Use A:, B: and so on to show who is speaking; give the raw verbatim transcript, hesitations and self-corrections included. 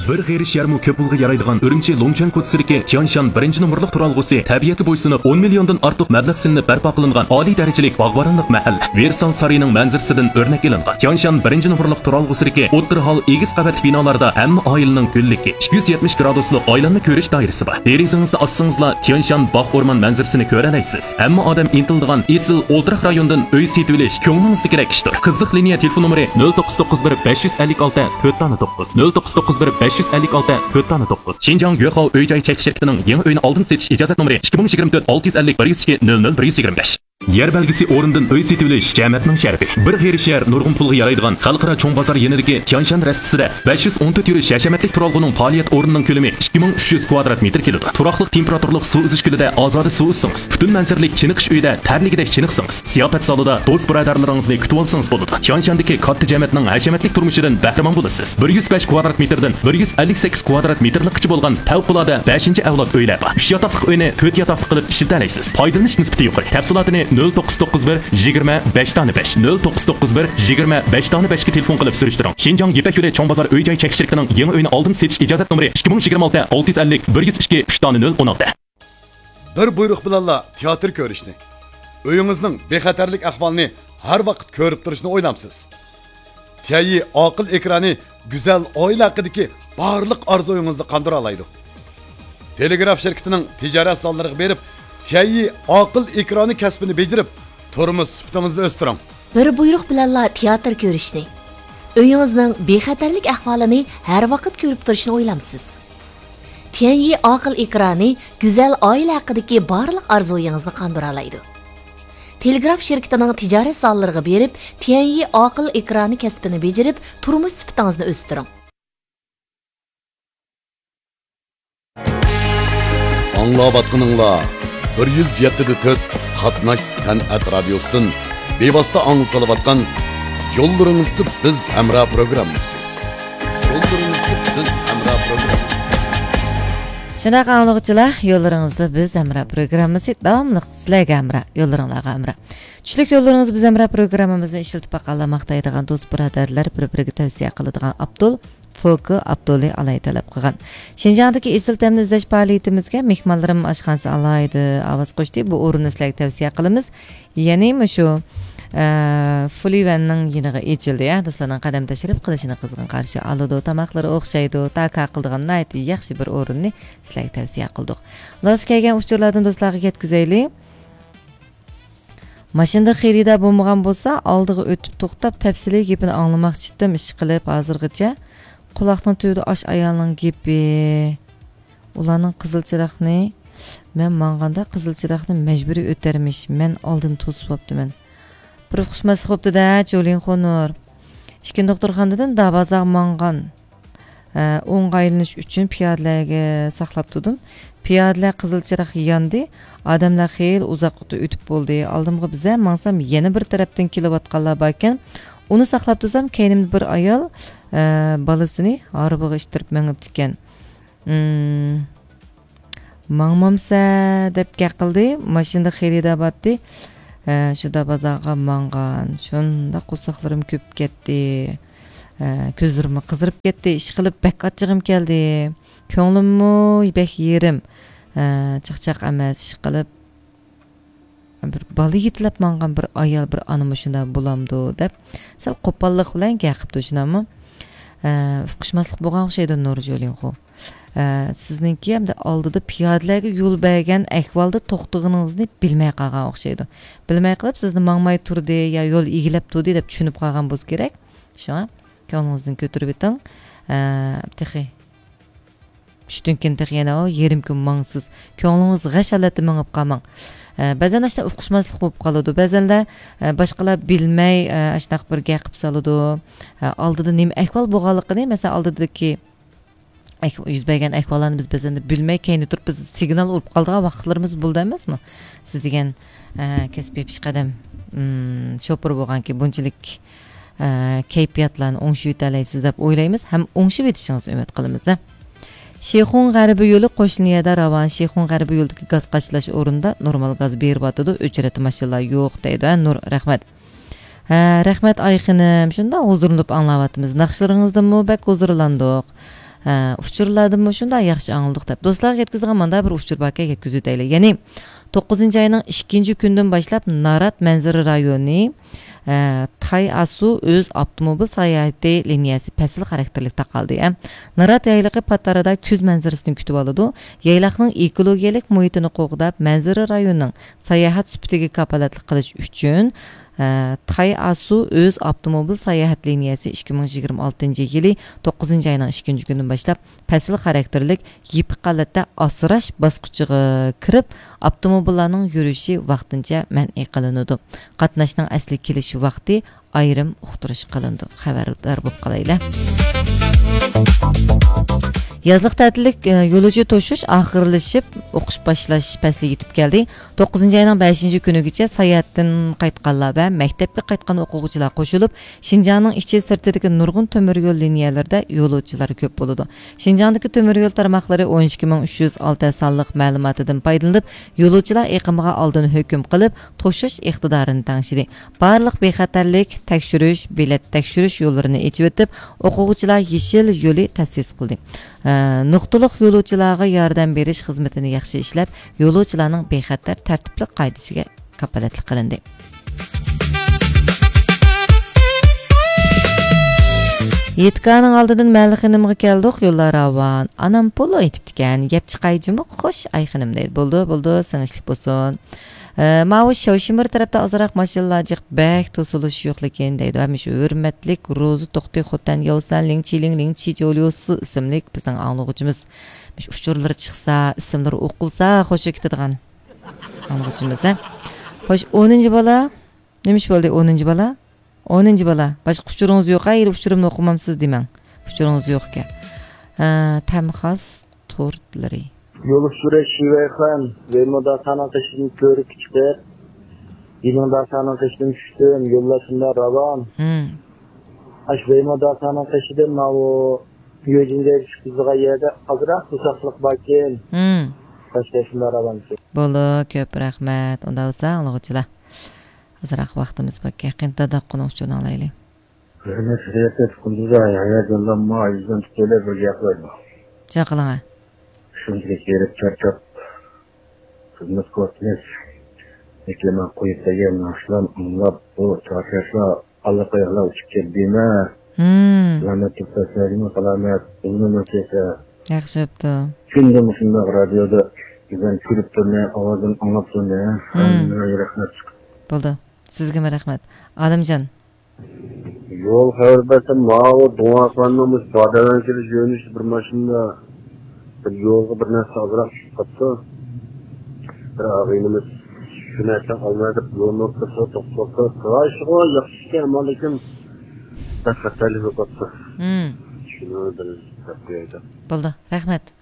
A: Bir g'erish yarmi ko'p yilga yaraydigan Urumchi Longchan ko'chasidagi Tianshan birinchi nomerlik turalg'usi tabiatga bo'ysunib o'n milliondan ortiq mablag' silinib barpo qilingan oliy darajalik bog'boronlik mahalla Versan sariyining manzarasidan o'rnak ilingan. Tianshan birinchi nomerlik turalg'usidagi o'ttir hol egiz qavatli binolarda hamma oilaning kunligi ikki yuz yetmish graduslik oilanni ko'rish doirasi bor. Derizingizda ossingizlar Tianshan bog' o'rmon manzarasini ko'ra olasiz. Hamma odam intildigan esil o'ltiraq rayondan uy setib olish ko'nglingizdagi ishdir. Qiziq liniya telefon nomeri nol to'qqiz to'qqiz bir besh yuz ellik olti to'rt to'qqiz nol to'qqiz to'qqiz bir besh yuz ellik olti to'rt to'qqiz. Xinjiang Yuehao uy-joy chekish shirkatining yangi uyni oldin setish ijozat nomeri ikki ming yigirma to'rt olti yuz ellik bir yuz ikki nol nol bir yuz yigirma besh. Yer belgisi o'rindan uy setib olish jamoatning sharafi. Bir g'erish yer nurg'un pulga yaraydigan xalqaro cho'ng bozor yanidagi Tianshan rastasida besh yuz o'n to'rt yurish hashamatlik turalg'uning faoliyat o'rnining ko'lami ikki ming uch yuz kvadrat metr keladi. Turaqli temperaturli suv uzish ko'lida ozoda suv uzsangiz, butun manzaralik chiniqish uyida tarligidek chiniqsangiz, ziyofat zalida do'st birodarlaringizni kutib olsangiz bo'ladi. Tianshandagi katta jamoatning hashamatlik turmushidan bahramand bo'lasiz. bir yuz besh kvadrat metrdan bir yuz ellik sakkiz kvadrat metrlikcha bo'lgan favqulodda beshinchi avlod uylar bor. uch yotoqli uyni to'rt yotoqli qilib ishlata olasiz. Foydalanish nisbati yuqori. Tafsilotini nol to'qqiz to'qqiz bir yigirma besh besh nol to'qqiz to'qqiz bir yigirma besh besh ga telefon qilib surishtiring. Xinjiang Yipak yo'li cho'ng bozor uy-joy chekish shirkatining yangi uyni oldin setish ijozat nomeri ikki ming yigirma olti olti yuz ellik bir yuz ikki uch nol o'n olti.
B: Bir buyruq bilanla teatr ko'rishni, uyingizning bexatarlik ahvolini har vaqt ko'rib turishni o'ylamsiz. Tiayi aql ekrani go'zal oila haqidagi barliq orzuyingizni qondira oladi. Telegraf shirkatining tijorat sonlariga berib, Tiayi aql ekrani kasbini bejarib, turmush sifatingizni o'stiring.
C: Bir buyruq bilanla teatr ko'rishni, uyingizning bexatarlik ahvolini har vaqt ko'rib turishni o'ylamsiz. Tiayi aql ekrani go'zal oila haqidagi barliq orzuyingizni qondira oladi. Telegraf shirkatining tijorat sonlariga berib, Tiayi aql ekrani kasbini bejarib, turmush sifatingizni o'stiring.
B: Anglavatqınыңlar bir yuz yetti to'rt Qatnash san'at radiosidan bevosita anglatilayotgan Yo'llaringizda biz hamra programmasi. Yo'llaringizda biz hamra programmasi.
D: Shunaqa anglag'uchilar, yo'llaringizda biz hamra programmasi davomli sizlarga hamra, yo'llaringlarga hamra. Tushlik yo'llaringiz biz hamra programmamizni ishlatib baqalamoqdaydigan do'st birodarlar, bir-biriga tavsiya qiladigan Abdul Foki Abdulli alay talab qilgan. Xinjiangdagi esil ta'mni izlash faoliyatimizga mehmonlarim oshxonasi alaydi ovoz qo'shdi. Bu o'rinni sizlarga tavsiya qilamiz. Ya'ni shu Fulivanning yiniga echildi, ya do'stlarning qadam tashrif qilishini qizg'in qarshi oladi. Tamoqlari o'xshaydi, taka qildigan nayt yaxshi bir o'rinni sizlarga tavsiya qildik. Ular kelgan uchurlardan do'stlarga yetkazaylik. Mashinada xerida bo'lmagan bo'lsa, oldiga o'tib to'xtab tafsiliy gapini anglamoqchi edim, ish qilib hozirgacha quloqning tugida osh ayolning gapi. Ularning qizil chiroqni men manganda qizil chiroqni majburiy o'tarmish. Men oldin to'sib bo'ptiman. Bir xushmas xo'pdi-da, Jo'lin Xonur. Ishkin doktorxonadan davozaq mangan. O'ng'aylanish uchun piyodalarga saqlab turdim. Piyodalar qizil chiroq yondi. Odamlar xeyl uzoqda o'tib bo'ldi. Oldimga biza mansam yana bir tarafdan kelayotganlar bor ekan. Uni saqlab tursam, keynimda bir ayol balasini arabaga ishtirib mengib ekan. Hmm. Mangmamsa deb gaqildi, mashinada xerida batdi. Shuda bozorga mangan, shunda qo'saqlarim ko'p ketdi. Ko'zlarim qizirib ketdi, ish qilib bak achchig'im keldi. Ko'nglimmi bek yerim. Chiqchaq emas, ish qilib bir bala yetlab mangan bir ayol bir animi shunda bo'lamdi deb sal qo'pollik bilan gaqibdi shunami. Uqishmaslik bo'lgan o'xshaydi Nurjo'linxo. Sizningki hamda oldida piyodalarga yo'l bergan ahvolda to'xtag'ingizni bilmay qolgan o'xshaydi. Bilmay qilib sizni mangmay turdi yo yo'l egilib turdi deb tushunib qolgan bo'lish kerak. Shunga ko'nglingizni ko'tarib eting. Texi tushdan keyin tex yana o yarim kun mangsiz. Ko'nglingiz g'ashalatda mangib qolmang. Ba'zan ashta uqishmaslik bo'lib qoladi. Ba'zanda boshqalar bilmay ashta bir gap qilib soladi. Oldida nima ahvol bo'lganligini, masalan, oldidagi yuz bergan ahvollarni biz ba'zanda bilmay keyinda turib biz signal urib qoldigan vaqtlarimiz bo'ldi emasmi? Siz degan kasbiy peshqadam shopir bo'lganki, bunchalik kayfiyatlarni o'ngshib yetalaysiz deb o'ylaymiz. Ham o'ngshib yetishingizni umid qilamiz. Sheyxun g'arbiy yo'li qo'shniyada ravon. Sheyxun g'arbiy yo'ldagi gaz qachlash o'rinda normal gaz berib atadi, o'chirati mashinalar yo'q deydi. Nur, rahmat. Ha, rahmat Ayxinim. Shunda huzurlanib anglayapmiz. Naqshlaringizdan mubak huzurlandik. uchurlardan shunday yaxshi anladik deb. Do'stlarga yetkazgan manda bir uchur barga yetkazib o'taylik. Ya'ni to'qqizinchi oyning ikkinchi kundan boshlab Narat manzara rayoni Tay Asu o'z avtomobil sayohati liniyasi fasl xarakterlik taqaldi. Narat yaylaqi patarada kuz manzarasini kutib oladi. Yaylaqning ekologiyalik muhitini qo'g'dab, manzara rayonining sayohat sifatiga kapolatlik qilish uchun Tay Asu o'z avtomobil sayohat liniyasi ikki ming yigirma oltinchi yili to'qqizinchi oyning ikkinchi kunidan boshlab fasl xarakterlik yipi qalatda asrash bosqichiga kirib, avtomobillarning yurishi vaqtincha man'iy qilinadi. Qatnashning asli kelish vaqti ayrim uqtirish qilindi. Xabardor bo'lib qolaylik. Yazlıq tətillik yo'lovchi to'shish oxirlashib, o'qish boshlash fasliga yetib keldi. to'qqizinchi oyning beshinchi kunigacha sayohatdan qaytganlar va maktabga qaytgan o'quvchilar qo'shilib, Xinjiangning ichi sirtidagi nurg'un temir yo'l liniyalarida yo'lovchilar ko'p bo'ladi. Xinjiangdagi temir yo'l tarmoqlari o'n ikki ming uch yuz olti sonliq ma'lumotidan foydalanib, yo'lovchilar eqimiga oldin hukm qilib, to'shish iqtidorini tangshidi. Barliq bexatarlik, tekshirish, bilet tekshirish yo'llarini ochib o'tib, o'quvchilar yeshil yo'li ta'sis qildi. Nuqtaliq yo'lovchilarga yordam berish xizmatini yaxshi ishlab, yo'lovchilarning bexatar tartibli qoidasiga kapolatlik qilindi. Yetkaning oldidan Malixinimga keldik, yo'llar ravon. Anam polo aytib ekan, gap chiqayjimi? Xo'sh, ayxinim deydi. Bo'ldi, bo'ldi, sinishlik bo'lsin. Mavuş Şavşimir tarafda azaraq maşinlarcıq bək to'silish yo'qligini deydi. Hamish hurmatlik Ro'zi To'xti Xotan Yovsan Lingchi Lingchi Joliosi ismli bizning anglag'uchimiz. Mish uchurlar chiqsa, ismlar o'qilsa, xo'sh ketadigan anglag'uchimiz. Xo'sh, o'ninchi bola. Nimish bo'ldi o'ninchi bola? o'ninchi bola. Boshqa uchuringiz yo'q, ayri uchurimni o'qimamsiz demang. Uchuringiz yo'q ekan. Tamxas tortlari.
E: Yolu süreç şiveyken, Veymo'da sana taşıdığım körük çıkır. Yılında sana taşıdığım düştüm, yollasında ravan.
D: Hmm.
E: Aş Veymo'da sana taşıdığım o yüzünde çıkızlığa yerde azırak uzaklık bakayım.
D: Hmm.
E: Taşıdığımda ravan.
D: Bolu, köp rahmet. Onda olsa, anlıqçılar. Azırak vaxtımız bakayım. Qinta da qonu üçün alaylı.
E: Kırmızı süreyete kunduza hayatından ma yüzden tükeler bir yaklarım.
D: Çakılına.
E: Şunca kerip çarçap hizmet ko'rsatmiz. Eklama qo'yib degan narsalar unlab bu chorkashlar allaqayerlar uchib keldimi?
D: Hmm.
E: Lamat tufaslarni qilamat, undan kesa.
D: Yaxshi bo'pti.
E: Shunda shunda radioda bizdan kulib turmay ovozini anglab turmay, hammaga rahmat.
D: Bo'ldi. Sizga rahmat. Alimjon.
E: Yo'l xabar bersam, ma'o duoxonamiz bodadan kelish yo'nish bir mashina bir yo'lga bir narsa azroq tushib qolsa, bir og'inimiz shu narsa olmaydi, yo'lni o'tsa, to'xtatsa, qo'yishga yaxshi ekan, lekin bir xatolik bo'lsa.
D: Hmm.
E: Shuni bir taqdirda.
D: Bo'ldi, rahmat.